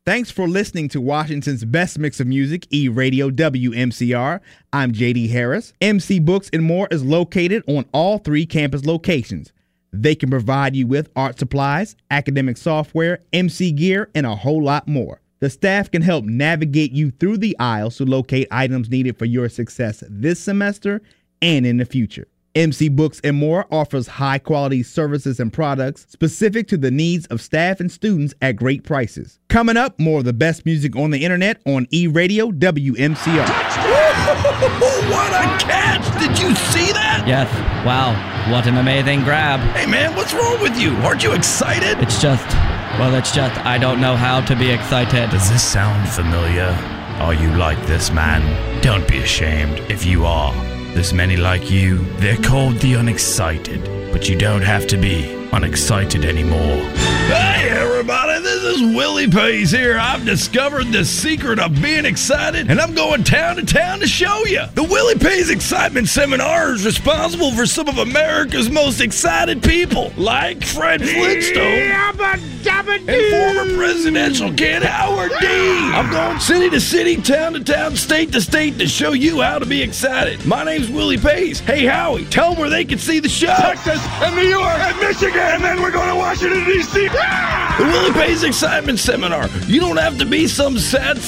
Thanks for listening to Washington's best mix of music, E-Radio WMCR. I'm J.D. Harris. MC Books and More is located on all 3 campus locations. They can provide you with art supplies, academic software, MC gear, and a whole lot more. The staff can help navigate you through the aisles to locate items needed for your success this semester and in the future. MC Books and More offers high-quality services and products specific to the needs of staff and students at great prices. Coming up, more of the best music on the internet on E-Radio WMCR. What a catch! Did you see that? Yes. Wow. What an amazing grab. Hey, man, what's wrong with you? Aren't you excited? It's just I don't know how to be excited. Does this sound familiar? Are you like this, man? Don't be ashamed if you are. There's many like you. They're called the unexcited, but you don't have to be unexcited anymore. Hey, everybody, this is Willie Pays here. I've discovered the secret of being excited, and I'm going town to town to show you. The Willie Pays Excitement Seminar is responsible for some of America's most excited people, like Fred Flintstone and former presidential candidate Howard Dean. I'm going city to city, town to town, state to state to show you how to be excited. My name's Willie Pays. Hey, Howie, tell them where they can see the show. Texas and New York and Michigan, and then we're going to Washington, D.C. The Willie Pays Excitement Seminar. You don't have to be some sad